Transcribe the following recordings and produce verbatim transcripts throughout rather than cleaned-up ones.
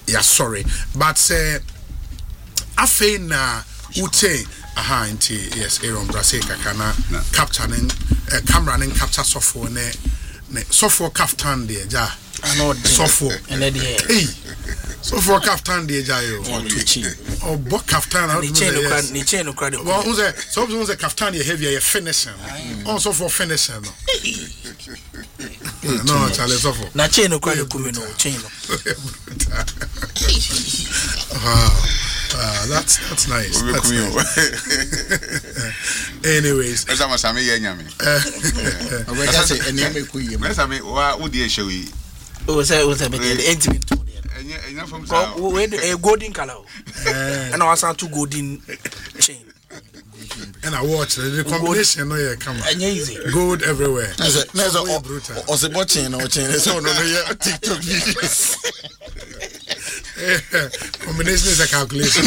yeah sorry but say afe na ute aha nti yes Aaron Brase kakana capturing uh, camera and capture software ne ne software kaftan de ja ano software ene de hey software kaftan de ja yo oh bo kaftan how do you ni chain okra de well unze so unze kaftan ye heavy ye finishing on software finishing no no chale software na chain okra de kumi no chain no Ah, that's that's nice. That's nice. Anyways, that's how much I mean. Yeah, me. I just say any me kuyi. That's how me. What would you show you? Oh, say what say the intimate tone. And yeah, and from so we a golden color. And I was on two golden chain. And I watch the combination. No, yeah, come on. Easy. Gold everywhere. That's a that's a brutal. Or the watching or chain. So no, yeah, TikTok videos. Combination is a calculation.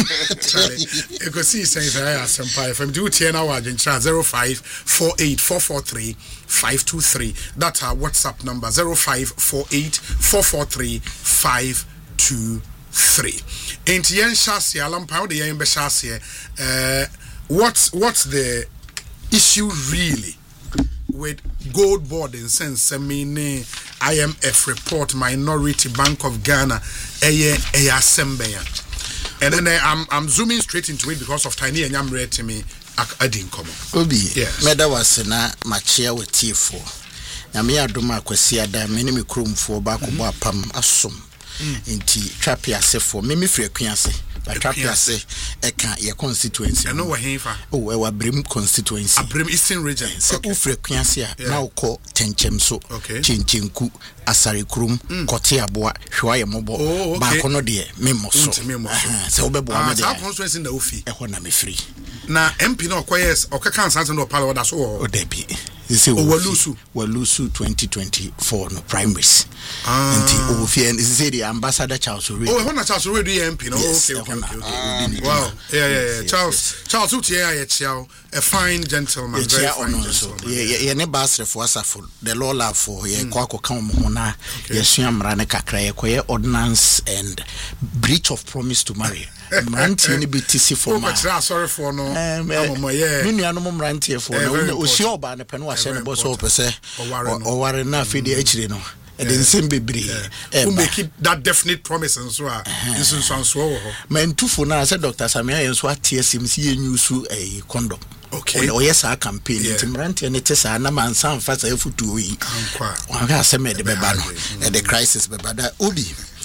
You can see saying I ask some from do ten hours in chat zero five four eight four four three five two three. That's our WhatsApp number zero five four eight four four three five two three. In Tien Shasi Alam Pound the Yan Beshasi, uh what's what's the issue really with gold board in sense I mean I M F report Minority Bank of Ghana eye eye assembly and then uh, I'm I'm zooming straight into it because of tiny and I'm ready to me adding come obi yes meda was na machia with T four na me adoma kwasi ada me ne me kromfo ba ko bo apam asom enti trapi ase for me me frequency but trapi ase e kan your constituency I know where he fa oh we were Brim constituency Brim Eastern region so okay. frequency a na ko tenchem so okay. chinchenku asare krum mm. kote aboa hwaye mobo oh, okay. ba kono de memo so so obebo ah, me de ah constituency na ofi e ho na me free na M P no koyes okaka ansanse no pala oda so o debi isi walusu walusu twenty twenty-four no primaries ah nti ofi and isi the ambassador Charles Ore oh hona Charles Ore do M P no yes, okay okay okay, okay. Uh, wow yeah yeah yeah yes, Charles yes. Charles utie ya chiao a fine gentleman very fine gentleman yeah yeah ne basre for asafo the law lab for ye kwa ko kan mo na ye sua mra ne kakra ye koye ordinance and breach of promise to marry mrantie ne betisi for ma sorry for no mama yeah me nua no mrantie for no o si oba ne peno ahye ne boso pese o ware na afidi akire no e den sem bebre e who make that definite promise and so a this so so ho man tufo na say Doctor Samia yen so atie sim si yenyusu eh condom okay o yes a campaign timrante ne tesa na mansa mfa sa futu yi ankwa wan ga se me de beba no e the crisis beba da obi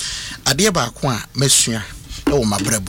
ade ba ko a masua e wo mabrabo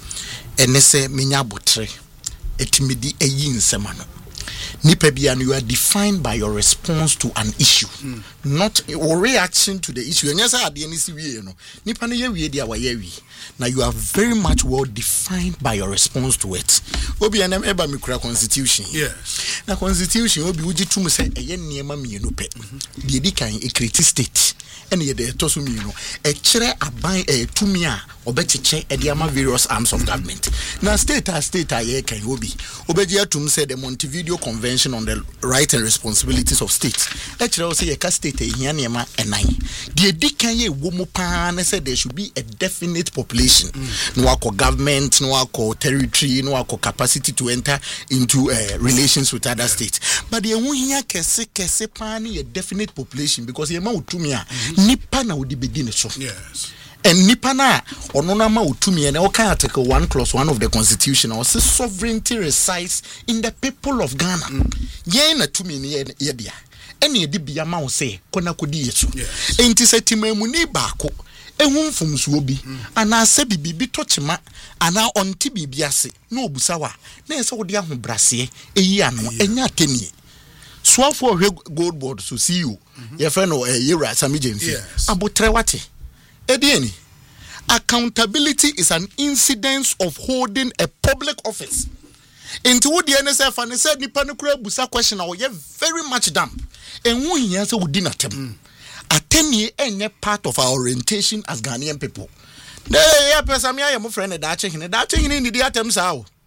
ene se menya botre etimidi eyi nsema no nipa bia you are defined by your response to an issue mm. not your reaction to the issue and yes I ade ni si wie no nipa no ye wie dia wa ye wi now you are very much well defined by your response to it obi enem eba me kura constitution yes na constitution obi ugitum say eye niema mienu pe de di kan e create state ene ye de to so mienu e kire aban e tumi a obecheche e de ama various arms of government na state as state aye kan obi obeji atum say the Montevideo Convention on the Rights and Responsibilities of States e kire say ye ka state e hia niema enan de di kan ye wo mu pa na say there should be a definite population mm. no akọ government no akọ territory no akọ capacity to enter into uh, relations with other yeah. states but the hu hia kese kese pa na ye definite population because ye ma utumi a mm-hmm. nipa na odi begin so yes and nipa na ono na ma utumi na o kan article one clause one of the constitution or say sovereignty resides in the people of Ghana mm. ye na tumi ni ye dia ene ye di bia ma wo say kona kodi yeso yes. enti setimamu ni baako ehun fomsuo bi ana ase bibi tochema ana onti bibi ase na obusawa na ese wode ahobrase eyi ano enya atenie soafo hwe gold board so C E O ye fe no Yewra Samijensi abotre wate edieni accountability is an incidence of holding a public office into wo de ne se fa ne said nipa ne kura busa question na ye very much damp enwu hia se wodi natem ateni enye part of our orientation as Ghanaian people. Dey ya pesa me aye mo friend da che hine da che hine ni di atem sa o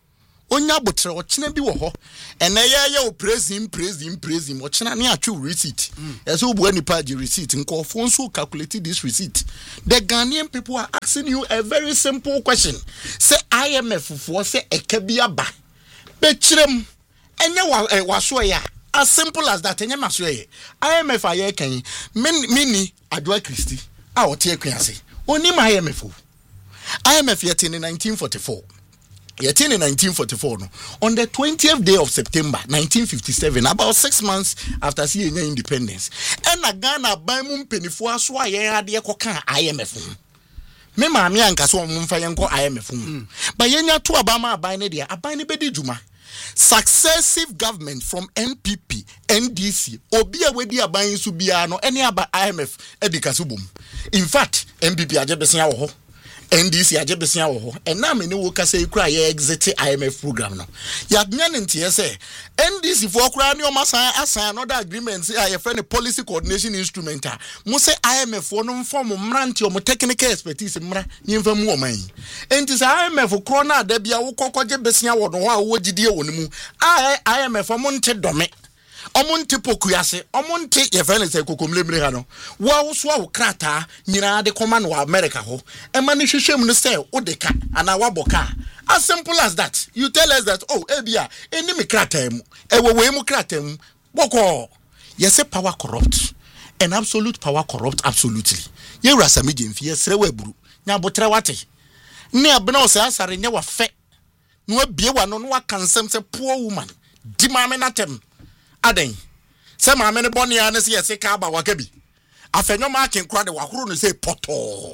onya botre ochina bi wo ho ene ye ye o praise him praise him praise him ochina ne atwe receipt yes obu ani pa di receipt nko fo nso calculate this receipt. The Ghanaian people are asking you a very simple question. Say I M F for say eka bi aba be kirem enye wa waso ya as simple as that enye maso ye I M F aye kan mini Adwa Christie a wote akuase oni ma I M F I M F yet in nineteen forty-four. Yet in nineteen forty-four, no. On the twentieth day of September nineteen fifty-seven, about six months after seeing independence, and a Ghana by mum penny for us why I koka I M F. Me mammy and Casso Mumfayanko I M F. But yenya to Obama by Nadia, a biny bedi juma. Successive government from N P P, N D C, Obia Wedi Abayin Subiano, any about I M F, Edikasubum. In fact, N P P Ajabesia. N D C ajebesia wo ho ena me ne wo ka say kura ye exit I M F program no ya dwan ntie say N D C for kura ne o masan asan another agreement say a friend policy coordination instrument a mo say I M F no form mranti o mo technical expertise mra nyemfa mu o man enti say I M F kura na da bia wo kokoje besia wo no ho a wo gidie wo ne mu I M F mo nte dome omonte pokuyase omonte ye fene se kokomlemre ha no wa wo so wo krata nyina de koma no America ho e ma ne hwehwem no se wo de ka ana wa boka as simple as that. You tell us that oh ebia eni me krata mu e wo we mu krata mu boko ye say power corrupt and absolute power corrupt absolutely ye rasami gemfi ye sere wa buru nya botre wate ne abena o se asare nya wa fe no abie wa no no wa kansem se poor woman di ma me natem Aden, say my many bonny and see a sick about Wakabi. After marking crowd the Wakuru say Poto.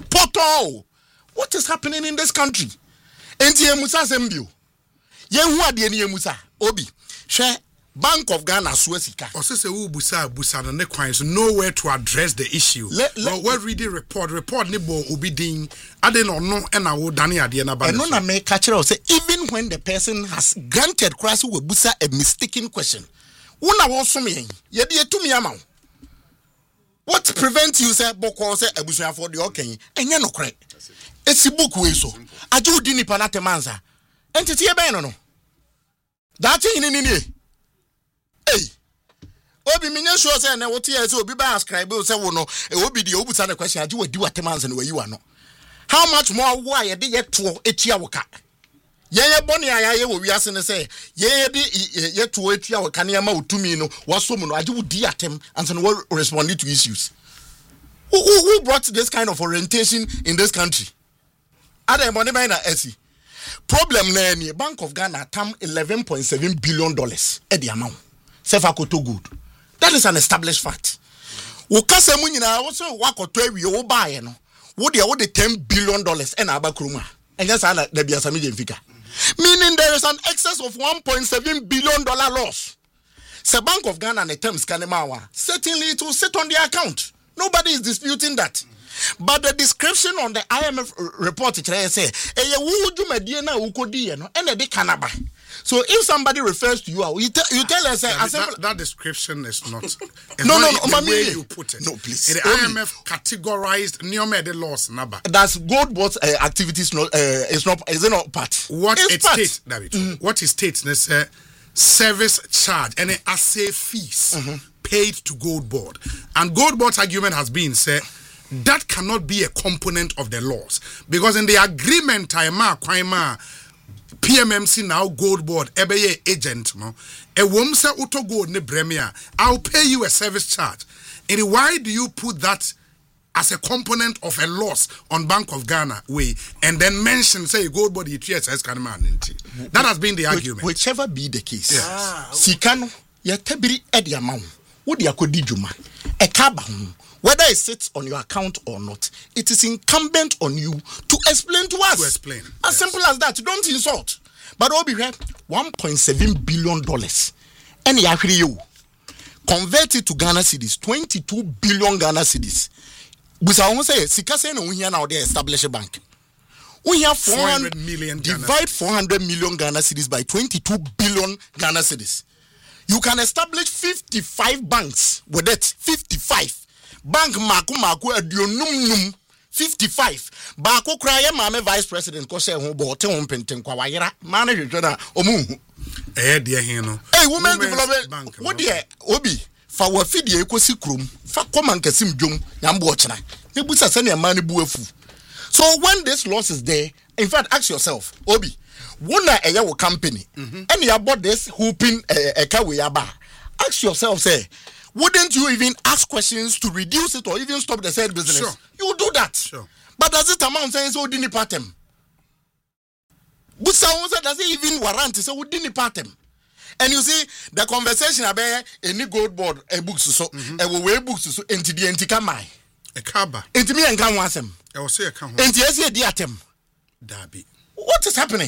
Poto! What is happening in this country? Enti Musa Zembio. Ye who are the Musa? Obi. Share Bank of Ghana Suesika. Or say Ubusa Busan and Nequines nowhere to address the issue. Let well reading report, report Nibo Ubiding, Aden or no and I would Dani Adiana Ban. And none I may catch it say even when the person has granted Krasu Busa a mistaken question. Una was me, ye be to me amount. What prevents you, say, Boko, say, Abusia for the okay, and you're no correct. It's a book way so. I do dini panate manza. Entity a banano. That's in any. Hey, Obi Minya sure say, and what years will be by ascribe, say, no, it will be the Obusan question. I do a do at Temanza where you are no. How much more why a day yet to a chiawaka? Ye boni ayaye wo wiase ne say ye de ye to atua wo kanema utumi no waso mu no age wo di atem and so no respond to issues. Who, who who brought this kind of orientation in this country? Ada money by na esi. Problem na ni Bank of Ghana tam eleven point seven billion dollars e the amount. Sefakoto good. That is an established fact. Wo kasa mu nyina wo so wakoto awie wo baaye no. Wo de wo de ten billion dollars e na abakroma. Enya sa na da bia sami jemfika. Meaning there is an excess of one point seven billion dollars loss. The Bank of Ghana and the terms Kanemawa, certainly it will sit on the account. Nobody is disputing that. But the description on the I M F report, it say, so if somebody refers to you, you, te- you tell us... Uh, that, that, that description is not... It's no, not no, no. The way you put it. No, please. The I M F categorized Niomede loss number. That's gold board uh, activities. Not, uh, it's not. Is it not part? What it's it part. states, David. Mm. What it states is uh, service charge and assay fees mm-hmm. paid to gold board. And gold board's argument has been say that cannot be a component of the loss because in the agreement, Taima Kwaima. P M M C now gold board ebeye agent no e wom se auto gold ne premier I'll pay you a service charge. And why do you put that as a component of a loss on Bank of Ghana way and then mention say gold board T S S can man? That has been the argument. Whichever be the case. Yes. Ah, Sikano ya tebiri edi amount. Wo de akodi juma. E ka ba ho. Whether it sits on your account or not, it is incumbent on you to explain to us. To explain. As yes. simple as that. Don't insult. But Obi, one point seven billion dollars. And you convert it to Ghana cedis, twenty-two billion Ghana cedis. But I won't say, Sikase no here now they establish a bank. We have four hundred million. Divide four hundred million Ghana cedis by twenty-two billion Ghana cedis. You can establish fifty-five banks with it. fifty-five. Bank Maku Maku Adionum Num fifty-five baako kra ye maame vice president ko say ho bo te ho penten kwa wayera ma na hwehwe na omu eh de hin no hey women development what there obi fa wa fidie ekosi krom fa koma nkasim dwom nyambo ochena ebusa se na ma ne bu afu. So when this loss is there, in fact ask yourself obi wona eye wo company and you bought this hooping a car we aba, ask yourself say wouldn't you even ask questions to reduce it or even stop the said business? Sure. You do that. Sure. But does it amount saying so didn't part them? But someone said does it even warrant so we didn't part them? And you see the conversation about any gold board a books so a way books so into the anti-camai. A kaba. Into me and can want them. I will say a can. Into yes, diatem. Dabi. What is happening?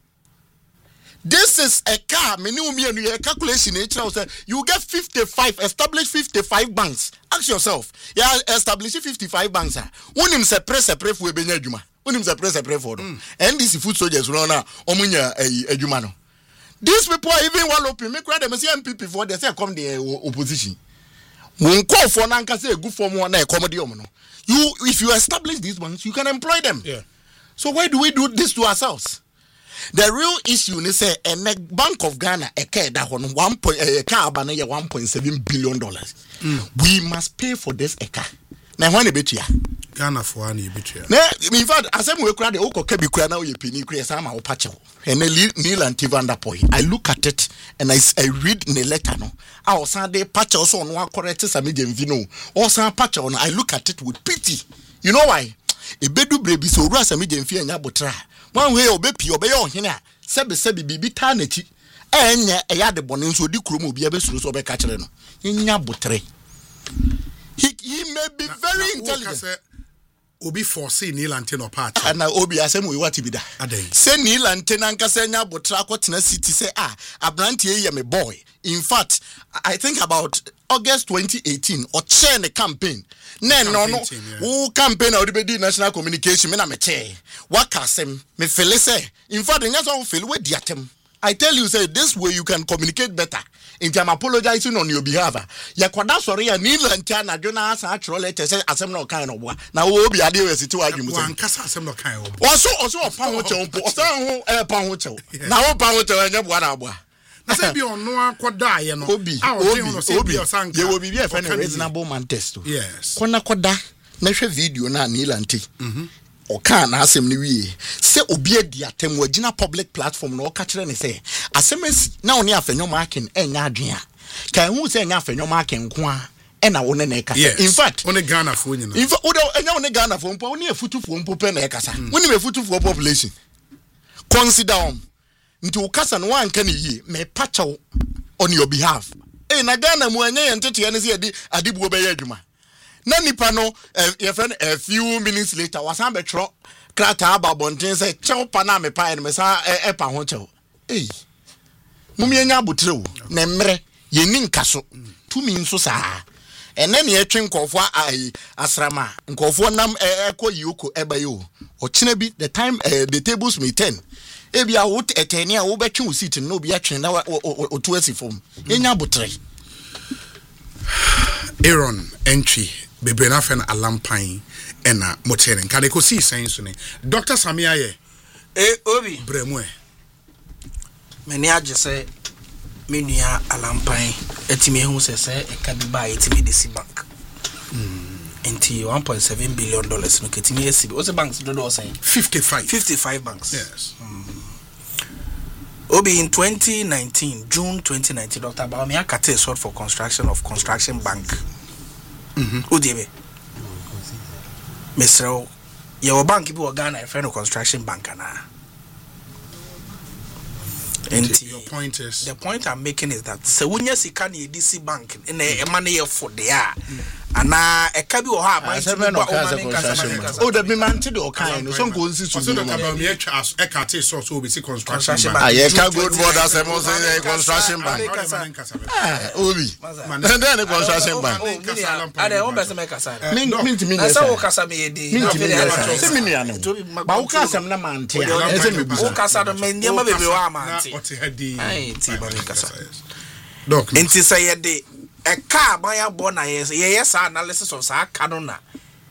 This is a car, minimum year calculation. You get fifty-five, establish fifty-five banks. Ask yourself, yeah, establish fifty-five banks. When him say press a pray for a benjuma, when him say press a pray for them. And these food soldiers run out, omunya a jumano. These people are even one open, make them see M P before they say come the opposition. Won't call for Nanka say good for one comedy. You, if you establish these banks, you can employ them. Yeah. So why do we do this to ourselves? The real issue is say a Bank of Ghana a car that one one point a car banana one point seven billion dollars. We must pay for this a car. Now when a bit here. Ghana for one bit here. In fact, as I'm we cry the Oko Kebi Krana you penny create ama opacho. And Neil and Tivandapoy. I look at it and I, I read in the letter no. I was Sunday patch also on one correct medium vino. Or some patch on I look at it with pity. You know why? A bedu baby so ras a medium fear and yabotra. One way obe pi obe yo hina sebe sebe bibi tanechi enya eya de bonin so di kromo bi abesu so obe ka kire no nya botre. He he may be very intelligent. Obi foresee Neil Anteno part. And obi asem we what be da. Say Neil Anteno nkasa nya botra kwotena city say ah abrantie ye me boy. In fact, I think about August twenty eighteen or chair the campaign. No, no, no. Who campaign or the national communication? Me na me chair. What kasem? Me feel say. In fact, the national feel we diatem. I tell you, say this way you can communicate better. In time apologizing on your behalf. Ya kwada sorry ya Neil Anteno Jonah asa actual letter say asem no kind of wa. Na wo obi ade we situ adwum say. Wan kasa asem no kind of. Also also opa ho chew po. Osa ho e pa ho chew. Na wo pa ho chew anya bo na abo. Na say bi ono akoda ye no. Obi obi obi ye wo bi bi e fa na reasonable man test. Yes. Kona koda na hwe video na Neil Anteno. Mhm. Oka na asem ni wie se obi adi atem wagina public platform na oka kire ne se asem na oni afenyo marking enya adwen a kan hu se enya afenyo marking nko a e na wona na ekasa. In fact oni Ghana fo nyina in fact odo enya oni Ghana fo mpo oni efutufo mpo pe na ekasa woni me efutufo population consider um nti ukasa no wanka ne yie me pacho on your behalf eh na Ghana mu anya ye ntete ne se adi adibuo be ye adwuma na nipa no your friend a few minutes later was am betro krata aba bonten say chew pa na me pa me sa e pa ho chew eh mum ye nya abotre wo na mmere ye ni nkaso tumi nso saa ene ne etwe nkofo ai asrama nkofo nam ekọ yoko ebayo o kina bi the time uh, the tables may turn e bia wo etene a wo betwe wo seat no bi atwe na o to asifom ye nya abotre. Aaron entry bebe na fen alampan ena motere nka de ko si sen so ne Doctor Samia ye eh obi bremu e meni age se menua alampan etimi hu se se e ka bi ba etimi de si bank mm enti one point seven billion dollars no ketimi esi o se banks do do say fifty-five fifty-five banks. Yes. mm. Obi in twenty nineteen June twenty nineteen Doctor Bawumia akate sort for construction of construction bank. Mhm. Udebe. Misro your bank bi o Ghana e friend of construction bank na. And your point is the point I'm making is that se wunya sika na D C bank na e ma na ye for there ana e ka bi o ha ma se be no kasa o de bi man ti de o kan no so nko nsi su so Doctor Bawumia twa e ka te so so be si construction bank aye ka good border se mo se construction bank ah obi and then the construction bank ade o be se me kasa me me ti me na sa o kasa me di me ti me se me nua no ba o kasa na man te e se me bi o kasa do me ndema bebe wa man te oti hadi ai ti ba me kasa doc enti say ye de e ka ban ya bo na ye ye yes analysis of sa ka no na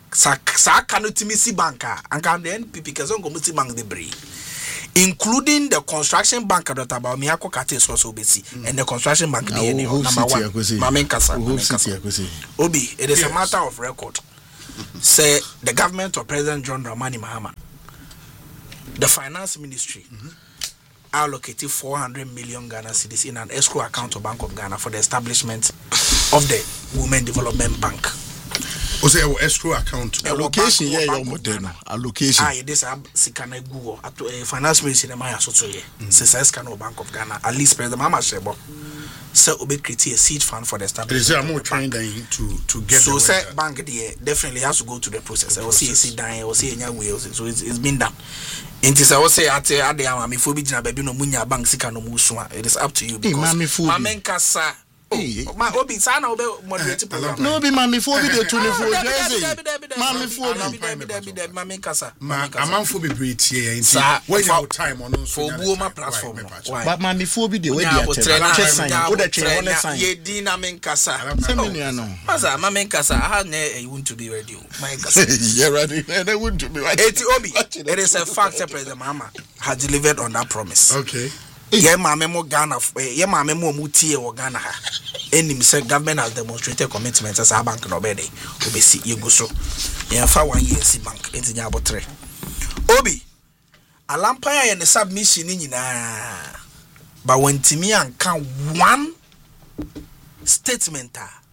sa kanu timisi banka anka the N P P kezo ngo musi bank de bre including the construction bank that about me akokate so so besi and the construction bank dey any number one mamen kasa obi it is yes. a matter of record say the government of President John Dramani Mahama, the finance ministry mm-hmm. allocated four hundred million Ghana cedis in an escrow account of Bank of Ghana for the establishment of the Women Development Bank. O say our escrow account allocation yeah your model allocation ah this a sikana Google at finance ministry na my so so ye since I scan Bank of Ghana at least President Mahama Shebo say obe create a seed fund for the establishment. Is there more trying to to get so say bank there definitely has to go to the process. I will see see down or see any way so it's, it's been done. Inti say we say at ade am for bi gina baby no munya bank sika no musu it is up to you because mama kasa oh ma obi sana obe moderate program no be mama for bi dey twenty-four jersey mama for bi mama kasa amanfo be breathe here inti when you time on for buoma platform but mama for bi dey we dey attempt wo dey train one sign ye din na men kasa semenia no maza mama kasa ha na e want to be ready my kasa yeah ready and I want to be ready eti obi it is a fact President Mahama has delivered on that promise. Okay. Ye mama mo Ghana ye mama mo mutie wo Ghana ha enim say government has demonstrated commitment as a bank no be dey obesi ye go so ye fa one year si bank entinya abotre obi alampa ya ne submission ni nyina ba wantimi anka one statement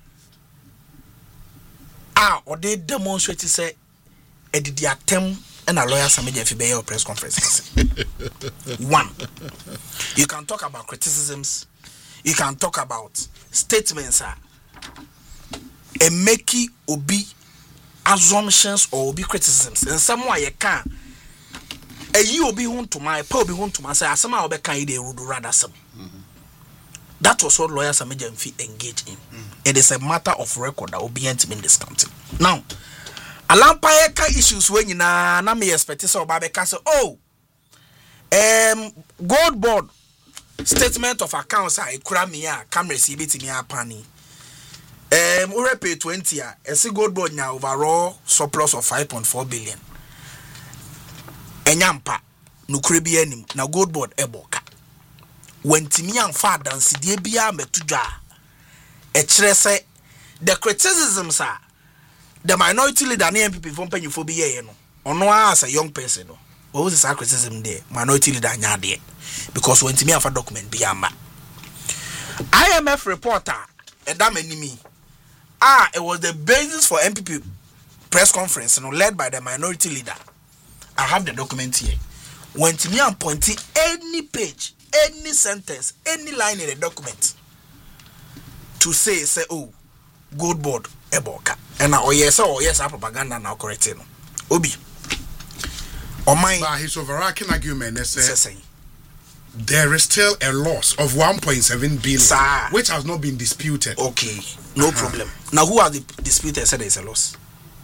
ah or they demonstrate say edidi atem and a lawyer Samedia Fibe press conference. One, you can talk about criticisms, you can talk about statements, and make obi assumptions or obi criticisms. And somewhere you can, a you obi home to my poor be home to my say, as somehow be kind they would rather some. That was what lawyer Samedia engage in. Mm-hmm. It is a matter of record that will be in this country. Now, alampa ka issues when you na na me expect so babe ka say oh um gold board statement of accounts I kura me a camera see betimi apani um we pay twenty a ese gold board nya overall surplus of five point four billion enyampa no kure bi anim na gold board eboka wantimi amfa dance die bia metudwa e kire say the criticisms are the minority leader na M P P from Penyufo bi ye no ono as a young person no what was the criticism there minority leader nya there because when timi afa document bi ama I M F reporter edam animi ah it was the basis for M P P press conference no led by the minority leader. I have the document here. When timi am pointing any page, any sentence, any line in the document to say say oh gold board eboka and now yes or yes propaganda now correct no obi o my but his overarching argument is saying there is still a loss of one point seven billion Sir. Which has not been disputed. Okay, no uh-huh. problem. Now who has the disputed said there is a loss?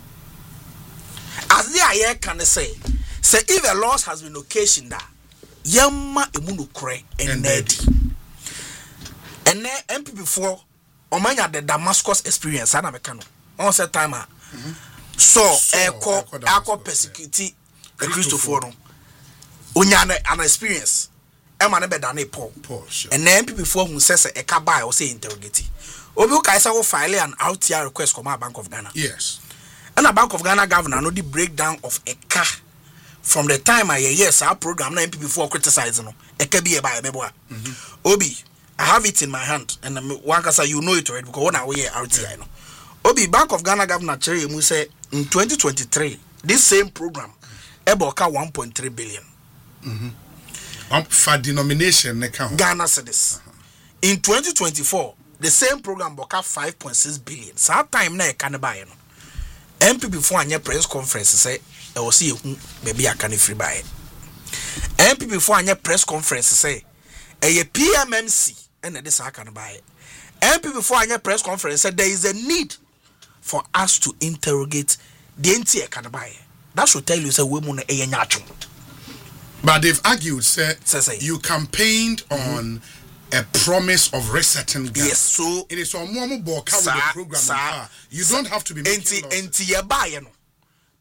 As the aye can say say if a loss has been occasioned that yamma emunu kre and nedi and then M P before omanya the Damascus experience ana meka no on set time ah so eko eko persecute the Christopher no onya an experience e ma na be da na Paul and then M P before who says e ka buy or say interrogate obi ka say wo file an R T I request from Bank of Ghana. Yes, and a Bank of Ghana governor no the breakdown of a car from the time I yes our program na M P before criticizing no e ka be buy mebo obi I have it in my hand, and one can say you know it already because when I wear R T I, no. Obi Bank of Ghana Governor Cherry Emu say in twenty twenty-three, this same program, eboka one point three billion. Mm-hmm. Um, for denomination, Ghana cedis. Uh-huh. In twenty twenty-four, the same program boka five point six billion. So that time na e can buy no. M P before anya press conference say e will see you maybe I can free buy. M P before anya press conference say a P M M C. And this I can buy it. M P before I press conference said there is a need for us to interrogate the N T A can buy it. That should tell you say we mun e nyachum. But they've argued say, say, say. you campaigned mm-hmm. on a promise of resetting Ghana. Yes, so it is on more boka with the program. Sir, you don't have to be making enti enti ye buy no.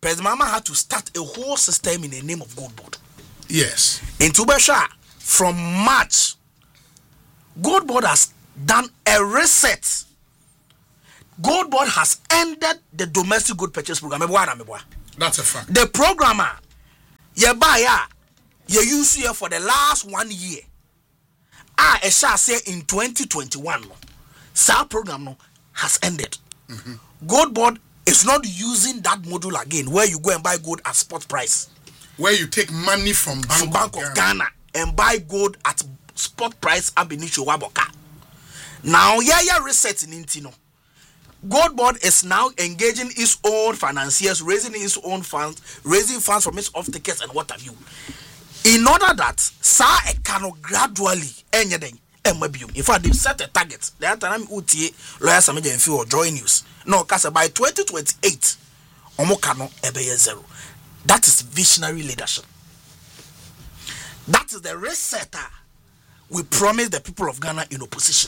President Mahama had to start a whole system in the name of Gold Board. Yes. In Tubesha, from March, Gold Board has done a reset. Gold Board has ended the domestic good purchase program. That's a fact. The programmer, you buy ya, you use here for the last one year. Ah, I shall say in twenty twenty-one, SAR program no has ended. Mm-hmm. Gold Board is not using that model again, where you go and buy gold at spot price. Where you take money from Bank, from Bank of, of Ghana. Ghana and buy gold at spot price ab initio waboka. Now, yeah, yeah, reset in Intino. Gold Board is now engaging its own financiers, raising its own funds, raising funds from its off-takers and what have you. In order that, Sir Ekano gradually, anything, in fact, they've set a target. The other time, U T A, lawyers, and few join news. No, because by twenty twenty-eight, Omokano ebeye zero. That is visionary leadership. That is the resetter we promised the people of Ghana in opposition.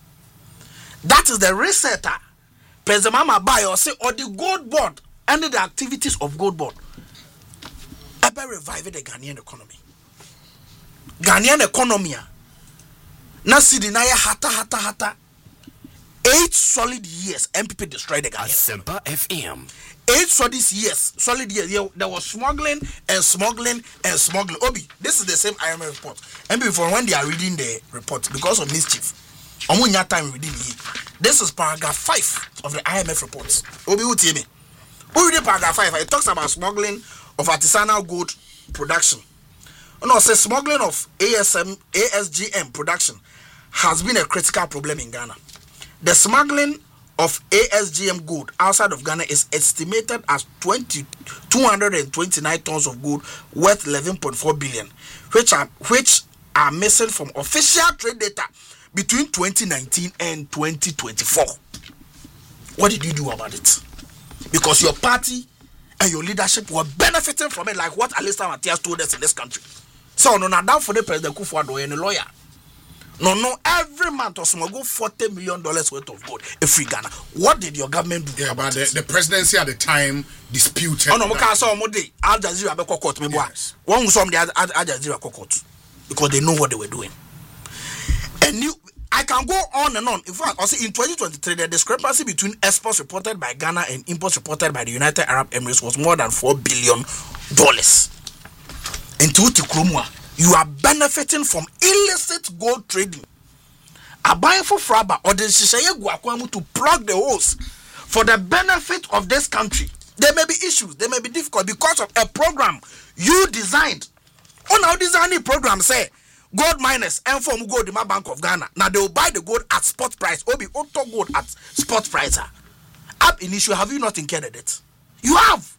That is the resetter President Mahama buy or say, or the Gold Board and the activities of Gold Board ever revive the Ghanaian economy. Ghanaian economy na si dinaya hata hata hata eight solid years M P P destroyed the Ghanaian Asempa F M. Eight solid years, solid years. Yeah, there was smuggling and smuggling and smuggling. Obi, this is the same I M F report. And before when they are reading the report because of mischief, omunya time reading it. This is paragraph five of the I M F reports. Obi, who tell me? Who read paragraph five? It talks about smuggling of artisanal gold production. No, it says smuggling of A S M, A S G M production has been a critical problem in Ghana. The smuggling of A S G M gold outside of Ghana is estimated as two hundred twenty-nine tons of gold worth eleven point four billion, which are which are missing from official trade data between twenty nineteen and twenty twenty-four. What did you do about it? Because your party and your leadership were benefiting from it, like what Alistair Matthias told us in this country. So no, now down for the President Kufuor and the lawyer. No, no, every month or so go forty million dollars worth of gold in free Ghana. What did your government do? Yeah, but the, the presidency at the time disputed. Oh no, I saw Modi Al Jazeera be court me boy. One who saw the Al Jazeera court because they know what they were doing. And you, I can go on and on. In fact, also in twenty twenty-three, the discrepancy between exports reported by Ghana and imports reported by the United Arab Emirates was more than four billion dollars. And to Tikrumwa, you are benefiting from illicit gold trading. A buying for Fraba or the Shishaye Guakwamu to plug the holes for the benefit of this country. There may be issues, there may be difficult because of a program you designed. On our designing program, say gold miners and from gold in my Bank of Ghana. Now they will buy the gold at spot price. Obi auto gold at spot price. Up in issue, have you not incurred it? You have.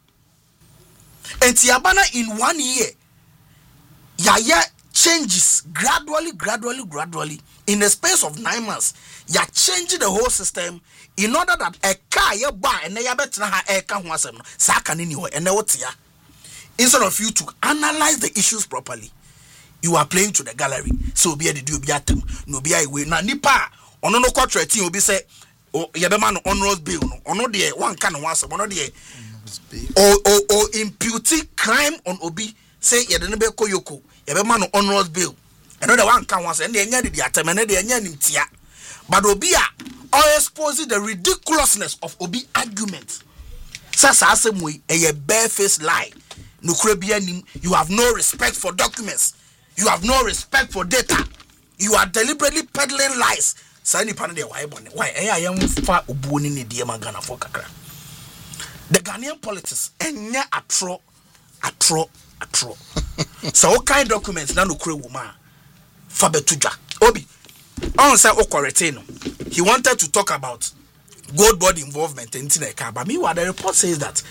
And Tiabana in one year. Yeah, yeah, changes gradually, gradually, gradually. In the space of nine months, you're changing the whole system in order that a car you buy and you bet na a car was no saka anywhere and what ya. Instead of you to analyze the issues properly, you are playing to the gallery. So be the do be atem, no be way. Na nipa ono no contract will be say oh yabema no honor's bill no ono de one can once ono de or or or imputing crime on obi say yedene be koyoko. Ebe man on honor's bill. Another one can once and the end the atemene the end tia. But Obia or exposing the ridiculousness of Obi argument. Sasa asemwe a barefaced lie. No krebianim, you have no respect for documents. You have no respect for data. You are deliberately peddling lies. Sani panade why bonne. Why I am fa obuoni ni die mangana for kakra. The Ghanaian politics enya atro atro atro. So what kind of documents na no kure woman fa betuja obi on say o correct no he wanted to talk about Gold Board involvement in Tineka, but meanwhile the report says that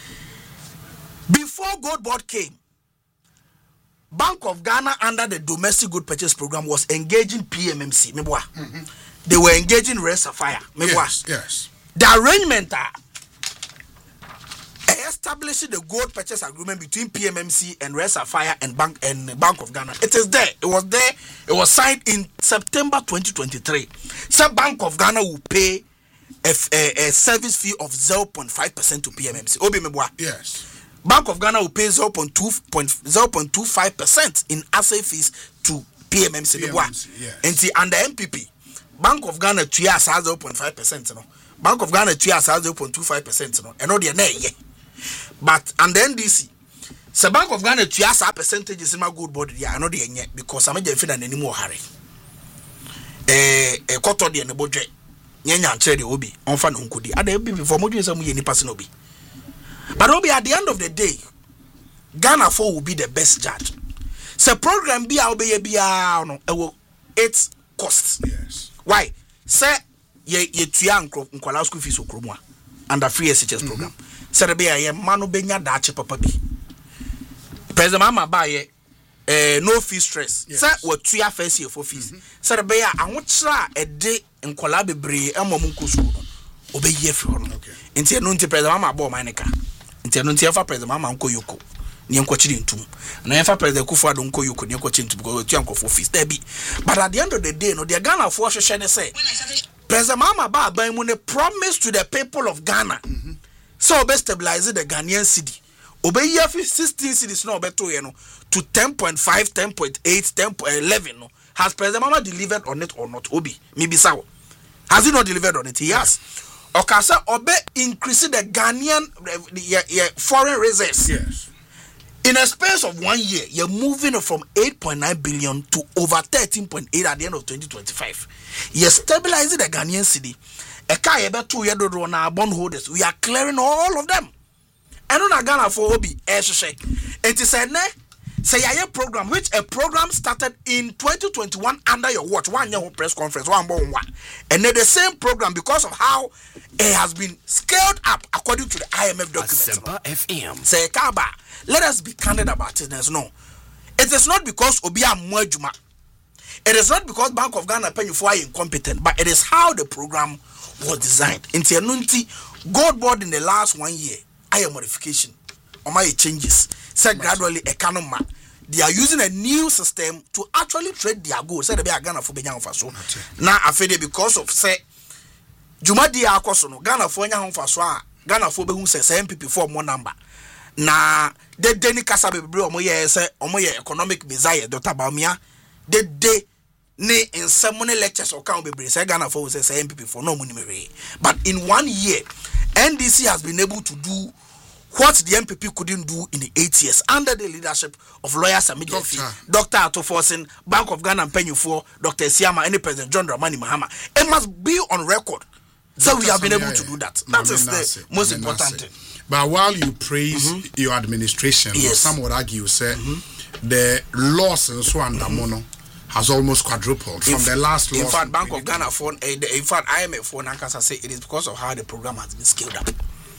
before Gold Board came, Bank of Ghana under the domestic good purchase program was engaging P M M C mebwa. Mm-hmm. They were engaging Red Sapphire mebwa. Yes, yes. The arrangement are establishing the gold purchase agreement between P M M C and Red Sapphire and Bank and Bank of Ghana. It is there. It was there. It was signed in September twenty twenty-three. So Bank of Ghana will pay a, a, a service fee of zero point five percent to P M M C. Obi mebwa. Yes. Bank of Ghana will pay zero point two five percent in asset fees to P M M C. P M M C, yes. And under M P P, Bank of Ghana two years has zero point five percent. No? Bank of Ghana two years has zero point two five percent. No? And all the yeah. But under N D C, so Bank of Ghana two years percentage is in my good body. Yeah, I know the yeah because I'm not feeling any more hurry. Eh, eh, quarter the budget. Nyanya nche obi onfa no nkodi ada be before module say mu person obi but obi at the end of the day Ghana for will be the best judge so program bi a obeye bia no e wo its costs. Yes. Why say ye ye tua nkola school fees okromu a under free S H S program say the be ye ma no benya dache papa bi president mama ba ye eh no fee stress. Yes. Say what tua first year for fees say the be a anwochra e de nkola bebre emom nkosu no obeye fi ho no enti no nti president mama bo manika enti no nti efa president mama nko yoko ni enko chiri ntum na efa president Kufuor do nko yoko ni enko chiri ntum because tua nkofo fees there be but at the end of the day no the Ghana for hwehwe ne say president mama ba ban mu ne promise to the people of Ghana mm-hmm. so obe stabilize the Ghanaian cedi obeye fi sixteen cedis no obeto ye no to ten point five, ten point eight, ten point eleven no. Has President Mama delivered on it or not? Obi, maybe so. Has he not delivered on it? He has. Okasa Obe increasing the Ghanaian uh, yeah, yeah, foreign reserves. Yes. In a space of one year, you're moving from eight point nine billion to over thirteen point eight at the end of twenty twenty-five. You're stabilizing the Ghanaian city. Eka ebe two year do na bondholders. We are clearing all of them. And on a Ghana for Obi, eh shek. It is a ne. Say a program which a program started in twenty twenty-one under your watch, one year press conference, one more one, and then the same program because of how it has been scaled up according to the I M F document. F M. Say Kaba, let us be candid about it. No, it is not because Obia Mwajuma. It is not because Bank of Ghana pay you for incompetent, but it is how the program was designed. In Tianunti, Gold Board in the last one year, I am modification. Or my changes. Say gradually economy. They are using a new system to actually trade their goods. Say they are Ghana for Benya Faso. Now after because of say Juma dia akoso no Ghana for Nya Faso a Ghana for be hu say M P P for more number. Na de de ni kasa bebre omo ye say omo ye economic desire Doctor Bawumia de de ne nsem ne lectures o kan bebre say Ghana for say M P P for no money mere. But in one year N D C has been able to do what the M P P couldn't do in the eight years under the leadership of lawyers and media Doctor Ato Forsen, Bank of Ghana and Penyufo, Doctor Siama, and President John Dramani Mahama. It must be on record. So Doctor we have been able to do that. That is the most important thing. But while you praise mm-hmm. your administration, yes. some would argue, say, mm-hmm. the loss in Swanda Mono has almost quadrupled from if, the last loss. In fact, Bank of Ghana phone, uh, in fact, I M F phone, Nankasa say it is because of how the program has been scaled up.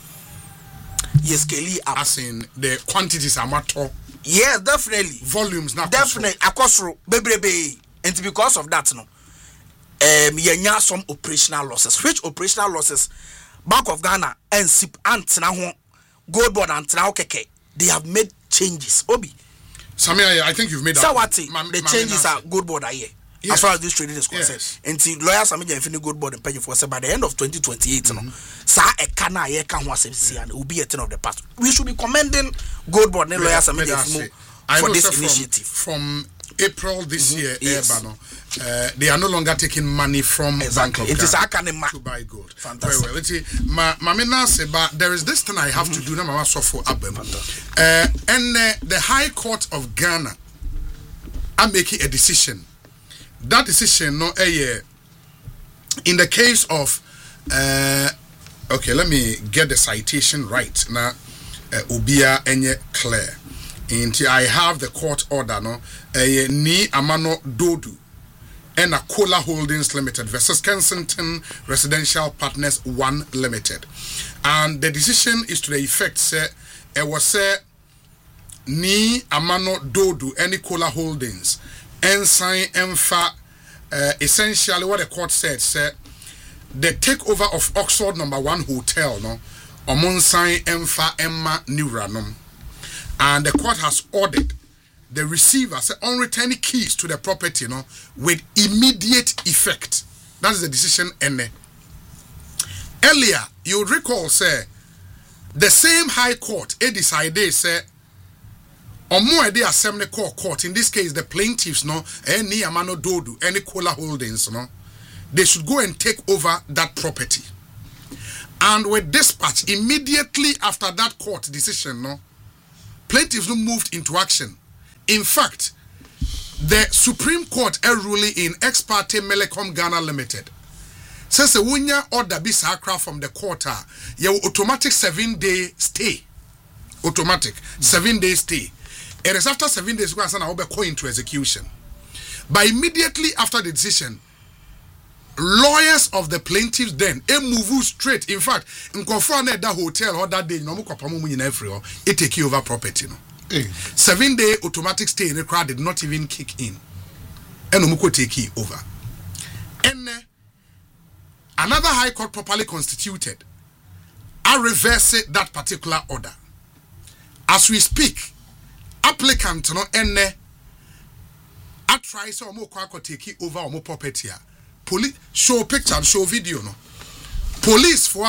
Yes, Kelly. As in the quantities are matter. Yes, definitely. Volumes not definitely. Akosro, baby, and because of that, no. Um, you have some operational losses. Which operational losses? Bank of Ghana and S I P and Tnaho, Gold Board and Tnaho Keke, they have made changes. Obi. Samia, I think you've made. Sawati, the changes are Gold Board are here. Yes. As far as this trading is concerned, yes. And the lawyers are making Gold Board and pay for. By the end of twenty twenty-eight, mm-hmm. no, sa ekana ye kan ho asem and it will be a thing of the past. We should be commending Gold Board and lawyers are making for this from, initiative. From April this mm-hmm. year, yes. uh, they are no longer taking money from exactly. Bank of it is Ghana to buy gold. Fantastic. Very well. It's, ma, ma say, but there is this thing I have mm-hmm. to do now. Ma so for Abem. Uh, and uh, the High Court of Ghana are making a decision. That decision, no, uh, in the case of, uh, okay, let me get the citation right now. Uh, Ubia Enye Claire. Until I have the court order, no, uh, Ni Amano Dodu and Akola Holdings Limited versus Kensington Residential Partners One Limited, and the decision is to the effect, say, it was say Ni Amano Dodu and Akola Holdings. Ensign Emfa, uh, essentially what the court said, said the takeover of Oxford Number One Hotel, no, Omonsign Emfa Emma Nuranum, and the court has ordered the receiver say unreturned keys to the property, no, with immediate effect. That is the decision. Ene. Earlier, you would recall, say, the same high court e decide say omo e dey assembly court court in this case the plaintiffs no any amano dodu any cola holdings no they should go and take over that property and with dispatch immediately after that court decision no plaintiffs no moved into action. In fact, the Supreme Court a ruling in Ex parte Melecom Ghana Limited says a wunya order be sakra from the court you automatic seven day stay automatic mm. seven day stay. It is after seven days we are go into execution. But immediately after the decision, lawyers of the plaintiffs then a move straight. In fact, in confirm that hotel or that day, no more in every it take over property. No, mm. seven day automatic stay in the crowd did not even kick in, and no more take it over. And uh, another high court properly constituted, I reverse that particular order. As we speak. Applicant no ene I try so mo kwa take over omo property a police show picture show video no police for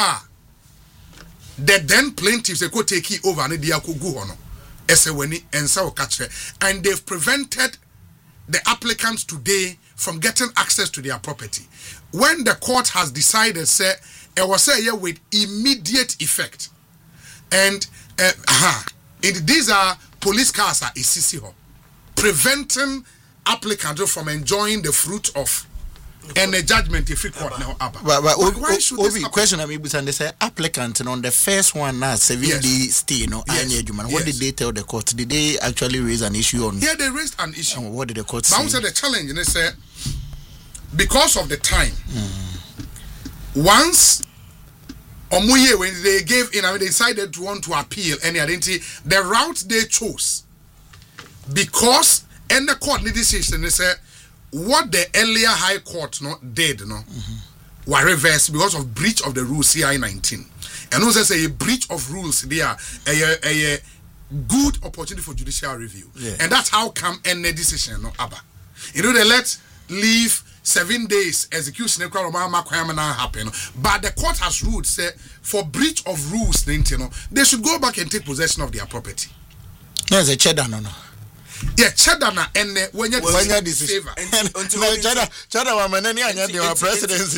the then plaintiffs they go take it over and they go go no ese wani ensa o catch and they've prevented the applicants today from getting access to their property when the court has decided say it was say here with immediate effect and uh, aha it, these are police cars are isisi ho preventing applicants from enjoying the fruit of any judgment if we court now aba. But, but why should this Obi, question I mean they say applicant on the first one now seven yes. day stay no yes. yes. What did they tell the court? Did they actually raise an issue on? Yeah, they raised an issue. And what did the court but say? But said the challenge and they said because of the time mm. once Omuye, when they gave in, I mean, they decided to want to appeal any identity, the route they chose because in the court decision they said what the earlier high court no did no mm-hmm. were reversed because of breach of the rules C I nineteen, and also say a breach of rules there a, a, a good opportunity for judicial review, yeah. And that's how come any decision no aba. You know they let leave. Seven days execution happen, but the court has ruled say for breach of rules, they should go back and take possession of their property. Yes, a cheddar no no. Yeah, cheddar na and when you when you deceive. Cheddar, cheddar wa manani anya the presidency.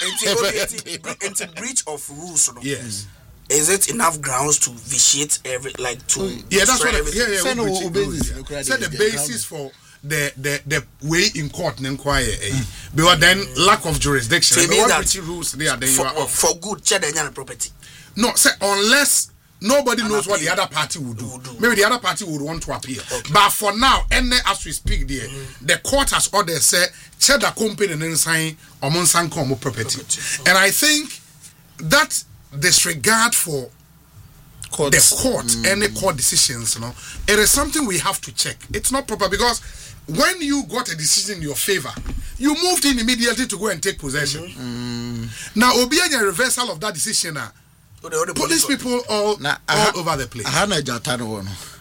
Into breach of rules. Yes. Is it enough grounds to vitiate every like to? Yeah, that's what. Everything? Yeah, yeah. We yeah. Said the basis for. The, the the way in court and inquire eh? mm. because then lack of jurisdiction. So mean that rules there then for, you are for good check the property. No, say unless nobody An knows appeal. what the other party would do. Would do. Maybe the other party would want to appeal. Okay. But for now, and as we speak there, mm. the court has ordered say check the company and then sign or monsanko property. Okay. And I think that disregard for Courts. the court, mm. any court decisions, you know, it is something we have to check. It's not proper because when you got a decision in your favor, you moved in immediately to go and take possession. Mm-hmm. Mm. Now, Obianya reversal of that decision, uh, oh, the, the police, police people all, now, all ha- over the place. Hana Jatano.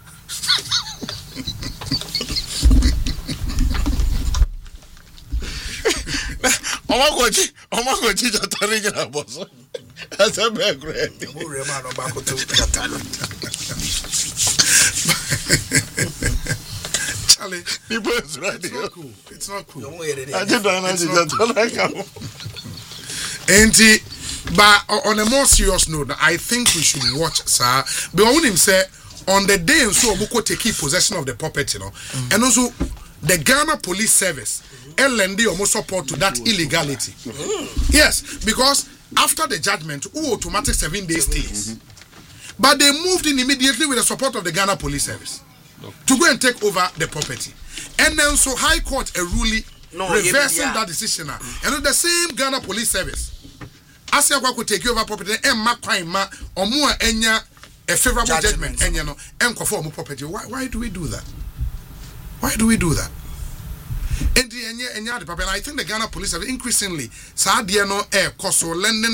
Oma kochi, oma kochi Jatari na boss. That's a bad great. People is right. It's not cool. It's not cool. I didn't know. And but on a more serious note, I think we should watch, sir. But when him say on the day and so Moko take possession of the property, you know, mm-hmm. and also the Ghana Police Service, mm-hmm. L N D almost support to that illegality. Mm-hmm. Yes, because after the judgment, who automatic seven days stays, mm-hmm. but they moved in immediately with the support of the Ghana Police Service. To go and take over the property. And then so High Court a ruling no, reversing yeah, yeah. that decision. Mm. And the same Ghana Police Service. As you could take over property and ma ma or more enya a favorable judgment, judgment and you know and conform property. Why why do we do that? Why do we do that? And the and I think the Ghana Police Service increasingly sa no air cost lending